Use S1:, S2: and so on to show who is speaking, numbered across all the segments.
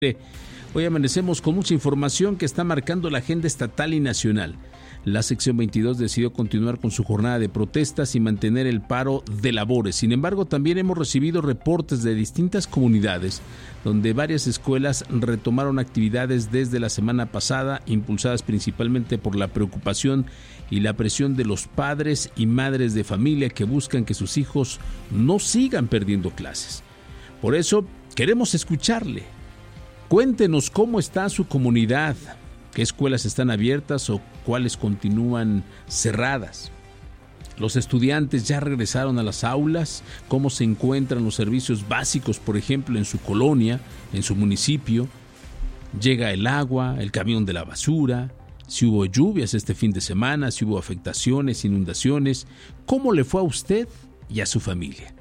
S1: Hoy amanecemos con mucha información que está marcando la agenda estatal y nacional. La sección 22 decidió continuar con su jornada de protestas y mantener el paro de labores. Sin embargo, también hemos recibido reportes de distintas comunidades donde varias escuelas retomaron actividades desde la semana pasada, impulsadas principalmente por la preocupación y la presión de los padres y madres de familia que buscan que sus hijos no sigan perdiendo clases. Por eso, queremos escucharle. Cuéntenos cómo está su comunidad, qué escuelas están abiertas o cuáles continúan cerradas. Los estudiantes ya regresaron a las aulas, cómo se encuentran los servicios básicos, por ejemplo, en su colonia, en su municipio. Llega el agua, el camión de la basura, si hubo lluvias este fin de semana, si hubo afectaciones, inundaciones. ¿Cómo le fue a usted y a su familia?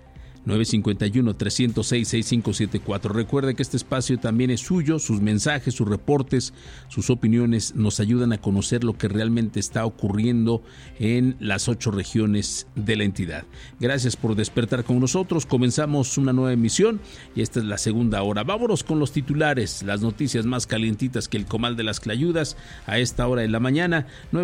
S1: 951-306-6574. Recuerde que este espacio también es suyo. Sus mensajes, sus reportes, sus opiniones nos ayudan a conocer lo que realmente está ocurriendo en las 8 regiones de la entidad. Gracias por despertar con nosotros. Comenzamos una nueva emisión y esta es la segunda hora. Vámonos con los titulares, las noticias más calientitas que el comal de las clayudas a esta hora de la mañana.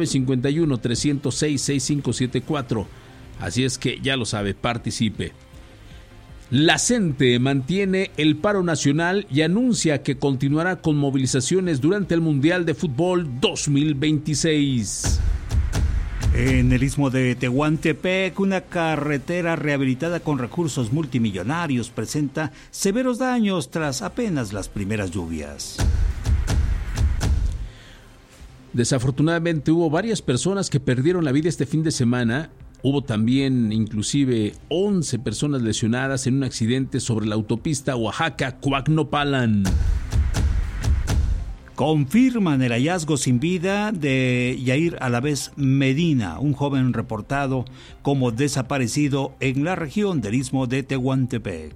S1: 951-306-6574. Así es que ya lo sabe, participe. La CENTE mantiene el paro nacional y anuncia que continuará con movilizaciones durante el Mundial de Fútbol 2026.
S2: En el istmo de Tehuantepec, una carretera rehabilitada con recursos multimillonarios presenta severos daños tras apenas las primeras lluvias.
S1: Desafortunadamente hubo varias personas que perdieron la vida este fin de semana. Hubo también inclusive 11 personas lesionadas en un accidente sobre la autopista Oaxaca-Coacnopalan.
S2: Confirman el hallazgo sin vida de Yair Alavés Medina, un joven reportado como desaparecido en la región del istmo de Tehuantepec.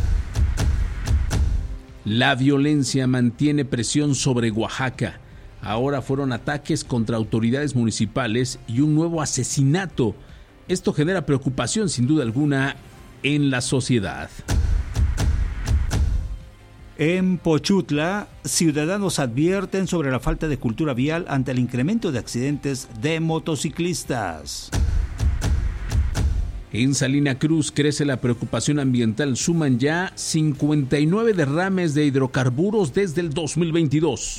S1: La violencia mantiene presión sobre Oaxaca. Ahora fueron ataques contra autoridades municipales y un nuevo asesinato. Esto genera preocupación, sin duda alguna, en la sociedad.
S2: En Pochutla, ciudadanos advierten sobre la falta de cultura vial ante el incremento de accidentes de motociclistas.
S1: En Salina Cruz crece la preocupación ambiental. Suman ya 59 derrames de hidrocarburos desde el 2022.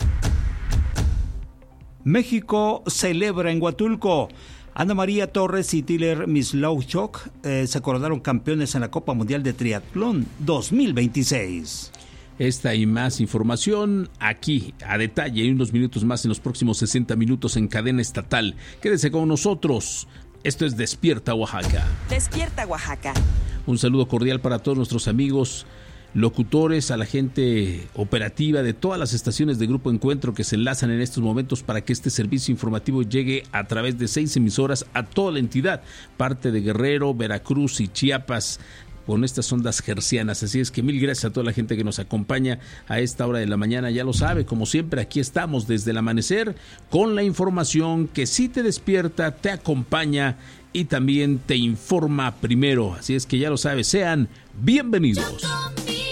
S2: México celebra en Huatulco. Ana María Torres y Tiller Mislauchok se coronaron campeones en la Copa Mundial de Triatlón 2026.
S1: Esta y más información aquí a detalle y unos minutos más en los próximos 60 minutos en cadena estatal. Quédese con nosotros. Esto es Despierta Oaxaca.
S3: Despierta Oaxaca.
S1: Un saludo cordial para todos nuestros amigos locutores, a la gente operativa de todas las estaciones de Grupo Encuentro que se enlazan en estos momentos para que este servicio informativo llegue a través de 6 emisoras a toda la entidad, parte de Guerrero, Veracruz y Chiapas, con estas ondas hercianas. Así es que mil gracias a toda la gente que nos acompaña a esta hora de la mañana. Ya lo sabe, como siempre, aquí estamos desde el amanecer con la información que sí te despierta, te acompaña y también te informa primero. Así es que ya lo sabes, sean bienvenidos.